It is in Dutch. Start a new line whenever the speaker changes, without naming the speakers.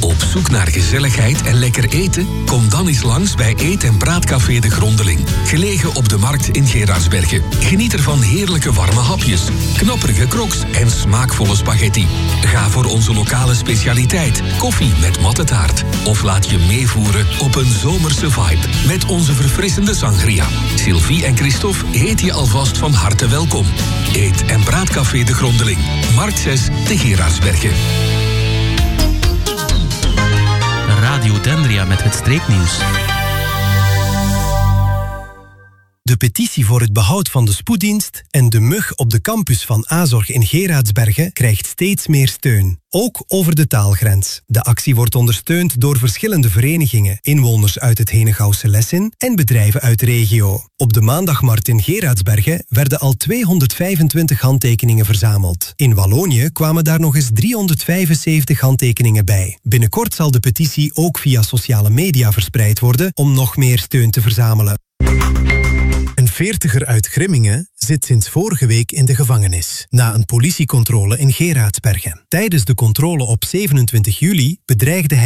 Op zoek naar gezelligheid en lekker eten? Kom dan eens langs bij Eet- en Praatcafé De Grondeling. Gelegen op de markt in Gerardsbergen. Geniet er van heerlijke warme hapjes, knapperige crocs en smaakvolle spaghetti. Ga voor onze lokale specialiteit, koffie met matte taart. Of laat je meevoeren op een zomerse vibe met onze verfrissende sangria. Sylvie en Christophe heet je alvast van harte welkom. Eet- en Praatcafé De Grondeling. Markt 6 te Gerardsbergen.
Radio Dendria met het streeknieuws.
De petitie voor het behoud van de spoeddienst en de mug op de campus van Azorg in Gerardsbergen krijgt steeds meer steun. Ook over de taalgrens. De actie wordt ondersteund door verschillende verenigingen, inwoners uit het Henegouwse Lessin en bedrijven uit de regio. Op de maandagmarkt in Gerardsbergen werden al 225 handtekeningen verzameld. In Wallonië kwamen daar nog eens 375 handtekeningen bij. Binnenkort zal de petitie ook via sociale media verspreid worden om nog meer steun te verzamelen. Een 40er uit Grimmingen zit sinds vorige week in de gevangenis, na een politiecontrole in Gerardsbergen. Tijdens de controle op 27 juli bedreigde hij